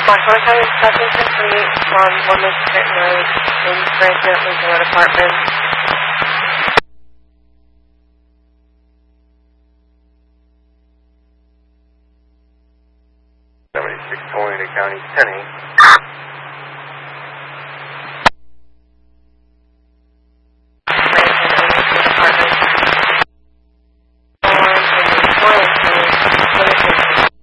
Washington County Substation 3 on 1 Michigan Road in Branson, Louisiana Department. County 10.